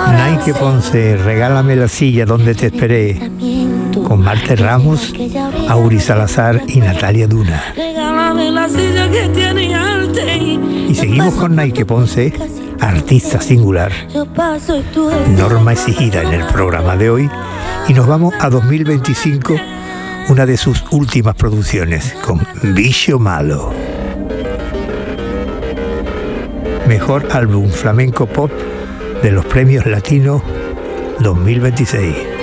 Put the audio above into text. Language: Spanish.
Naike Ponce, Regálame la silla donde te esperé, con Marte Ramos, Auri Salazar y Natalia Duna. Y seguimos con Naike Ponce, artista singular, norma exigida en el programa de hoy, y nos vamos a 2025, una de sus últimas producciones, con Vicio Malo. Mejor álbum flamenco pop de los Premios Latinos 2026.